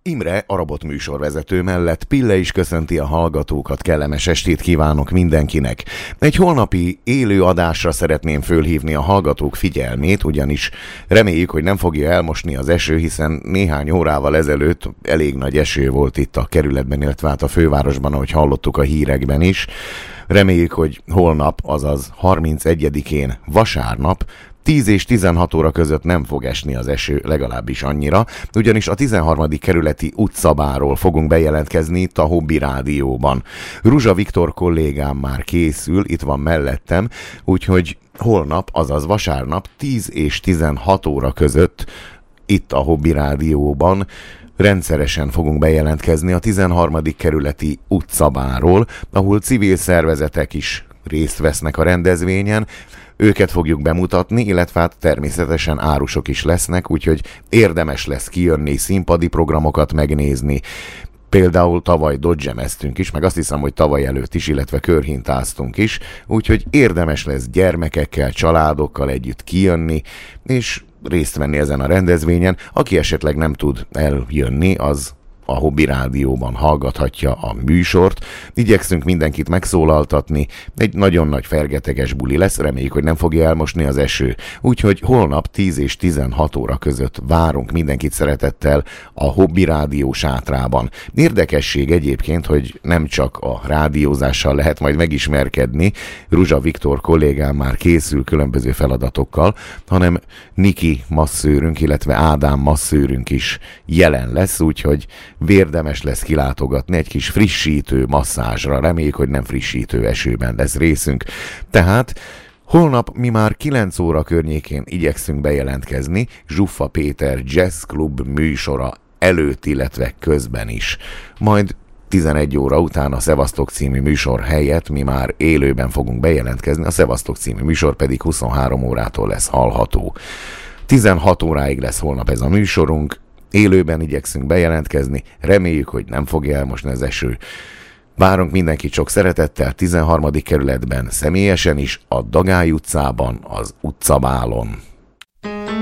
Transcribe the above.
Imre, a Rabot műsorvezető mellett Pille is köszönti a hallgatókat, kellemes estét kívánok mindenkinek. Egy holnapi élő adásra szeretném fölhívni a hallgatók figyelmét, ugyanis reméljük, hogy nem fogja elmosni az eső, hiszen néhány órával ezelőtt elég nagy eső volt itt a kerületben, illetve hát a fővárosban, ahogy hallottuk a hírekben is. Reméljük, hogy holnap, azaz 31-én vasárnap 10 és 16 óra között nem fog esni az eső, legalábbis annyira, ugyanis a 13. kerületi utcabáról fogunk bejelentkezni itt a Hobby Rádióban. Ruzsa Viktor kollégám már készül, itt van mellettem, úgyhogy holnap, azaz vasárnap 10 és 16 óra között itt a Hobby Rádióban rendszeresen fogunk bejelentkezni a 13. kerületi utcabáról, ahol civil szervezetek is részt vesznek a rendezvényen. Őket fogjuk bemutatni, illetve hát természetesen árusok is lesznek, úgyhogy érdemes lesz kijönni, színpadi programokat megnézni. Például tavaly dodgemeztünk is, meg azt hiszem, hogy tavaly előtt is, illetve körhintáztunk is, úgyhogy érdemes lesz gyermekekkel, családokkal együtt kijönni, és részt venni ezen a rendezvényen. Aki esetleg nem tud eljönni, az a Hobby Rádióban hallgathatja a műsort. Igyekszünk mindenkit megszólaltatni, egy nagyon nagy fergeteges buli lesz, reméljük, hogy nem fogja elmosni az eső. Úgyhogy holnap 10 és 16 óra között várunk mindenkit szeretettel a Hobby Rádió sátrában. Érdekesség egyébként, hogy nem csak a rádiózással lehet majd megismerkedni, Ruzsa Viktor kollégám már készül különböző feladatokkal, hanem Niki masszőrünk, illetve Ádám masszőrünk is jelen lesz, úgyhogy érdemes lesz kilátogatni egy kis frissítő masszázsra. Reméljük, hogy nem frissítő esőben lesz részünk. Tehát holnap mi már 9 óra környékén igyekszünk bejelentkezni Zsuffa Péter Jazz Club műsora előtt, illetve közben is. Majd 11 óra után a Szevasztok című műsor helyett mi már élőben fogunk bejelentkezni, a Szevasztok című műsor pedig 23 órától lesz hallható. 16 óráig lesz holnap ez a műsorunk, élőben igyekszünk bejelentkezni, reméljük, hogy nem fogja elmosni az eső. Várunk mindenkit sok szeretettel 13. kerületben, személyesen is, a Dagály utcában, az utcabálon.